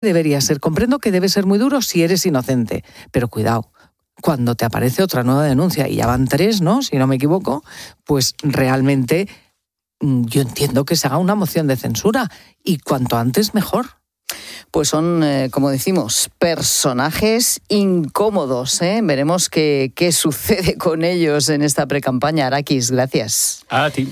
debería ser. Comprendo que debe ser muy duro si eres inocente, pero cuidado, cuando te aparece otra nueva denuncia, y ya van 3, ¿no?, si no me equivoco, pues realmente yo entiendo que se haga una moción de censura, y cuanto antes mejor. Pues son, como decimos, personajes incómodos, ¿eh? Veremos qué sucede con ellos en esta precampaña. Arakis, gracias. A ti.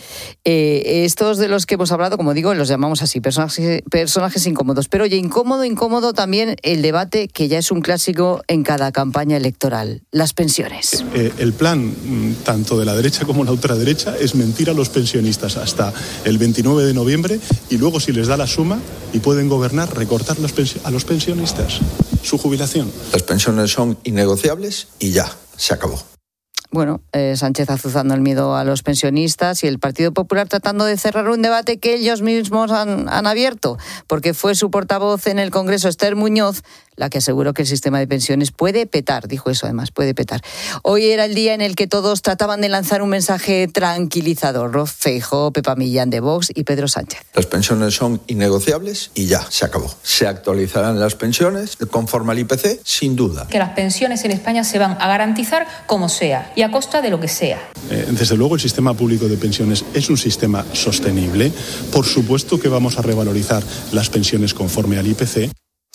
Estos de los que hemos hablado, como digo, los llamamos así, personajes incómodos. Pero oye, incómodo también el debate que ya es un clásico en cada campaña electoral, las pensiones. El plan, tanto de la derecha como la ultraderecha, es mentir a los pensionistas hasta el 29 de noviembre y luego, si les da la suma y pueden gobernar, recortar a los pensionistas su jubilación. Las pensiones son innegociables y ya, se acabó. Bueno, Sánchez azuzando el miedo a los pensionistas y el Partido Popular tratando de cerrar un debate que ellos mismos han abierto, porque fue su portavoz en el Congreso, Esther Muñoz, la que aseguró que el sistema de pensiones puede petar, dijo eso además, puede petar. Hoy era el día en el que todos trataban de lanzar un mensaje tranquilizador, Feijóo, Pepa Millán de Vox y Pedro Sánchez. Las pensiones son innegociables y ya, se acabó. Se actualizarán las pensiones conforme al IPC, sin duda. Que las pensiones en España se van a garantizar como sea y a costa de lo que sea. Desde luego el sistema público de pensiones es un sistema sostenible. Por supuesto que vamos a revalorizar las pensiones conforme al IPC.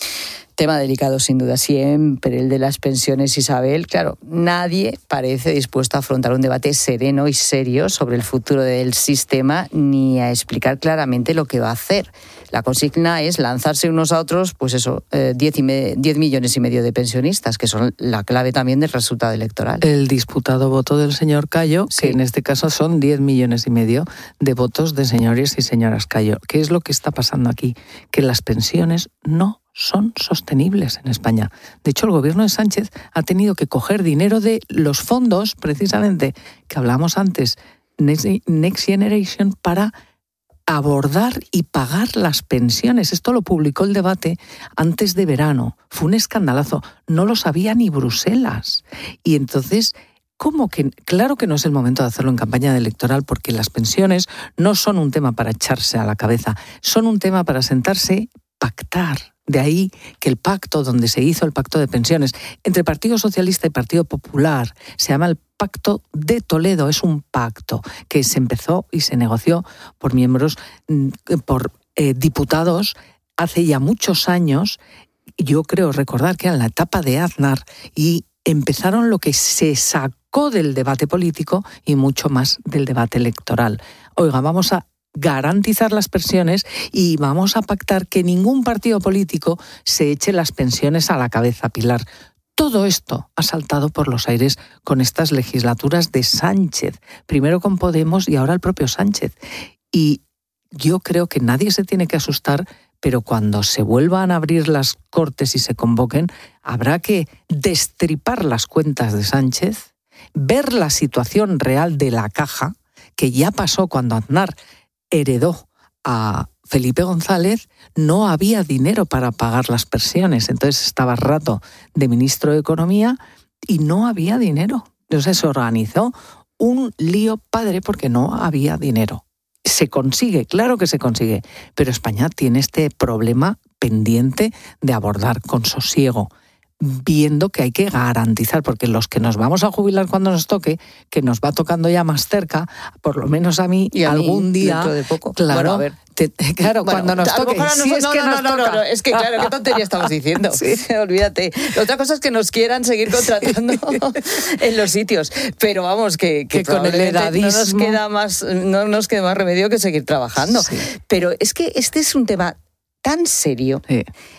Tema delicado, sin duda, siempre el de las pensiones, Isabel. Claro, nadie parece dispuesto a afrontar un debate sereno y serio sobre el futuro del sistema ni a explicar claramente lo que va a hacer. La consigna es lanzarse unos a otros, pues eso, 10 millones y medio de pensionistas, que son la clave también del resultado electoral. El disputado voto del señor Cayo, sí, que en este caso son 10 millones y medio de votos de señores y señoras Cayo. ¿Qué es lo que está pasando aquí? Que las pensiones no son sostenibles en España. De hecho, el gobierno de Sánchez ha tenido que coger dinero de los fondos, precisamente, que hablamos antes, Next Generation, para abordar y pagar las pensiones. Esto lo publicó El Debate antes de verano. Fue un escandalazo. No lo sabía ni Bruselas. Y entonces, ¿cómo que? Claro que no es el momento de hacerlo en campaña electoral, porque las pensiones no son un tema para echarse a la cabeza, son un tema para sentarse, pactar. De ahí que el pacto, donde se hizo el pacto de pensiones entre Partido Socialista y Partido Popular, se llama el Pacto de Toledo. Es un pacto que se empezó y se negoció por miembros, por diputados hace ya muchos años. Yo creo recordar que era en la etapa de Aznar, y empezaron lo que se sacó del debate político y mucho más del debate electoral. Oiga, vamos a garantizar las pensiones y vamos a pactar que ningún partido político se eche las pensiones a la cabeza, Pilar. Todo esto ha saltado por los aires con estas legislaturas de Sánchez, primero con Podemos y ahora el propio Sánchez. Y yo creo que nadie se tiene que asustar, pero cuando se vuelvan a abrir las Cortes y se convoquen, habrá que destripar las cuentas de Sánchez, ver la situación real de la caja, que ya pasó cuando Aznar heredó a Felipe González. No había dinero para pagar las pensiones, entonces estaba Rato de ministro de Economía y no había dinero. Entonces se organizó un lío padre porque no había dinero. Se consigue, claro que se consigue, pero España tiene este problema pendiente de abordar con sosiego, viendo que hay que garantizar, porque los que nos vamos a jubilar cuando nos toque, que nos va tocando ya más cerca, por lo menos a mí, y a algún mí, día, dentro de poco. Claro, bueno, a ver. Claro, bueno, cuando nos toque. Si es que nos toca. Es que claro, qué tontería estamos diciendo. Sí. Olvídate. La otra cosa es que nos quieran seguir contratando en los sitios, pero vamos, que con el edadismo no nos queda más remedio que seguir trabajando. Sí. Pero es que este es un tema tan serio. Sí.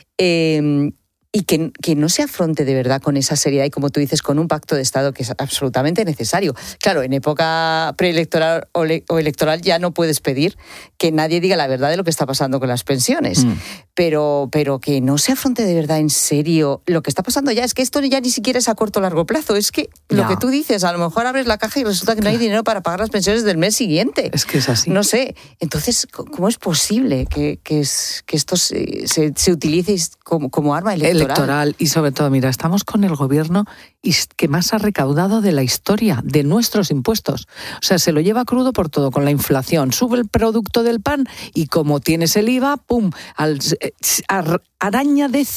Y que no se afronte de verdad con esa seriedad y, como tú dices, con un pacto de Estado que es absolutamente necesario. Claro, en época preelectoral o electoral ya no puedes pedir que nadie diga la verdad de lo que está pasando con las pensiones. Pero que no se afronte de verdad en serio lo que está pasando ya. Es que esto ya ni siquiera es a corto o largo plazo. Es que lo que tú dices, a lo mejor abres la caja y resulta que no hay dinero para pagar las pensiones del mes siguiente. Es que es así. No sé. Entonces, ¿cómo es posible que esto se utilice como arma electoral? electoral. Y sobre todo, mira, estamos con el gobierno que más ha recaudado de la historia, de nuestros impuestos. O sea, se lo lleva crudo por todo, con la inflación. Sube el producto del pan y como tienes el IVA, ¡pum!, araña de